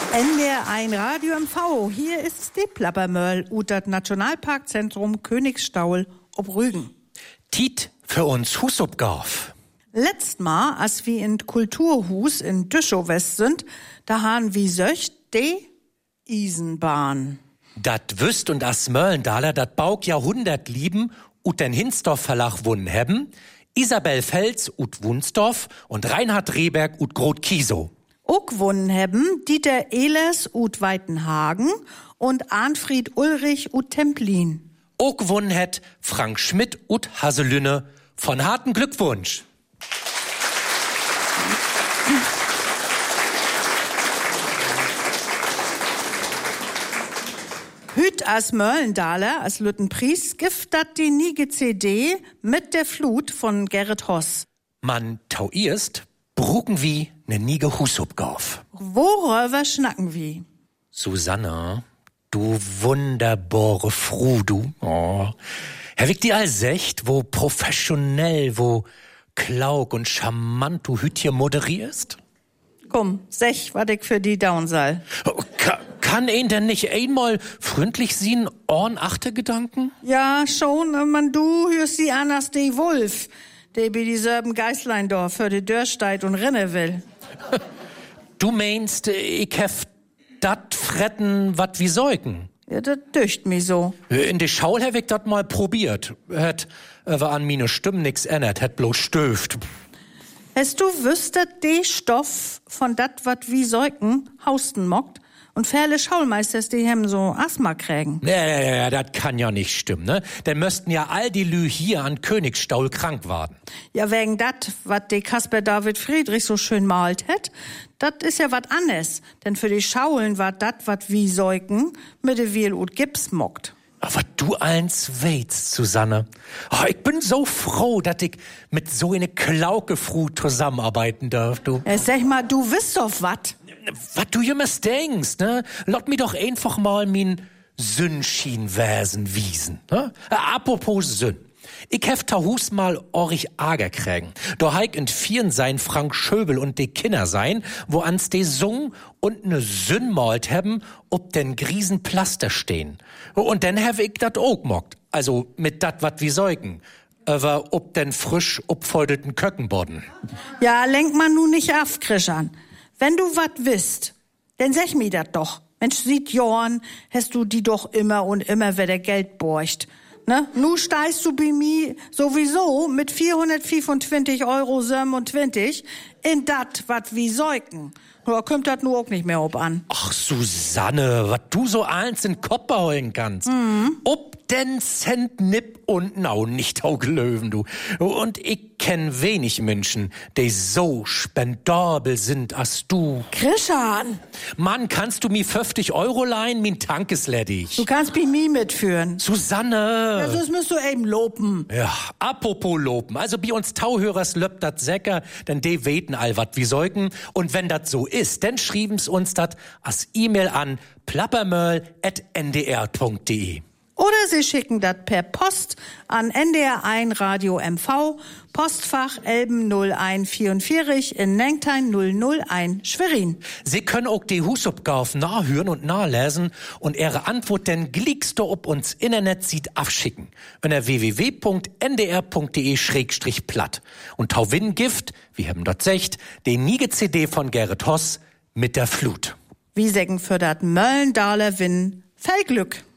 NDR1 Radio MV, hier ist die Plappermöll ut das Nationalparkzentrum Königsstaul ob Rügen. Tiet für uns Husupgauf. Letzt Mal, als wir in Kulturhus in Düschow-West sind, da haben wir söcht de Isenbahn. Dat wüsst und as Möllendaler dat Bauk Jahrhundert lieben ut den Hinsdorf Verlag wunnen hebben, Isabel Fels ut Wunsdorf und Reinhard Rehberg ut Grot Kiesow. Auch wunnen hebben Dieter Ehlers ut Weitenhagen und Arnfried Ulrich ut Templin. Auch wunnen het Frank Schmidt ut Haselünne. Von harten Glückwunsch. Hüt as Möllendaler, as Lüttenpries, gift dat die niege CD mit der Flut von Gerrit Hoss. Man tau erst brucken wie ne niege Husupgauf. Worüber schnacken wie? Susanne, du wunderbare Fru, du. Oh. Herr Wick, die allsecht, wo professionell, wo klaug und charmant du Hütje moderierst? Komm, sech, wat ich für die down soll. Oh, kann ihn denn nicht einmal freundlich sehen, Orn-Achte-Gedanken? Ja, schon, man du hörst die an als die Wolf, der bei dieselben Geißleindorf für die Dörrsteit und Rinne will. Du meinst, ich hef dat fretten, wat wie Säugen? Ja, das döcht mi so. In de Schaul hab ich dat mal probiert. Het war an meine Stimme nix ändert, het bloß stöft. Hast du wüsstet, de Stoff von dat, wat wie Säugen hausten mockt? Und viele Schaulmeisters, die haben so Asthma kriegen. Ja, das kann ja nicht stimmen, ne? Denn müssten ja all die Lü hier an Königsstaul krank werden. Ja, wegen dat, wat de Caspar David Friedrich so schön malt het, dat is ja wat anders. Denn für die Schaulen war dat, wat wie Säugen mit de Wiel und Gips mockt. Aber du eins weißt, Susanne. Oh, ich bin so froh, dass ich mit so eine Klaukefru zusammenarbeiten darf, du. Sag mal, du wisst doch wat. Was du jemals denkst, ne? Lass mir doch einfach mal min Sündschinwesen wiesen, ne? Apropos Sünn. Ich hef Hus mal orich Ager kriegen. Da heik in vieren sein Frank Schöbel und de Kinder sein, wo ans de sung und ne Sünn malt hebben, ob den Griesen Plaster stehen. Und dann hef ich dat auch mockt. Also mit dat wat wie Säugen. Aber ob den frisch upfoldeten Köckenbodden. Ja, lenk man nu nicht af, Krischan. Wenn du wat wisst, dann sag mir dat doch. Mensch, sieht Jorn, hast du die doch immer und immer, wer der Geld borcht. Ne? Nu steigst du bei mir sowieso mit 425,27 € in dat, wat wie Säugen. Da kommt dat nu auch nicht mehr ob an. Ach, Susanne, wat du so eins in Kopf beholen kannst. Ob den Cent nipp und nau nicht Löwen, du. Und ich kenn wenig Menschen, die so spendabel sind als du. Krischan! Mann, kannst du mir 50 € leihen? Min Tank ist ledig. Du kannst bei mir mitführen. Susanne! Ja, sonst musst du eben lopen. Ja, apropos lopen. Also bei uns Tauhörers löppt dat Säcker, denn die weten all wat wie Säugen. Und wenn dat so ist, dann schreiben's uns dat als E-Mail an plappermöll@ndr.de. Oder Sie schicken das per Post an NDR1 Radio MV, Postfach Elben 0144 in Nengtein 001 Schwerin. Sie können auch die Husupgauf nachhören und nachlesen und Ihre Antwort dann glickst du ob uns Internet sieht abschicken. Unter www.ndr.de/platt. Und Tauwin Gift, wir haben dort secht, den niege CD von Gerrit Hoss mit der Flut. Wie sägen für dat Möllendaler Win, viel Glück.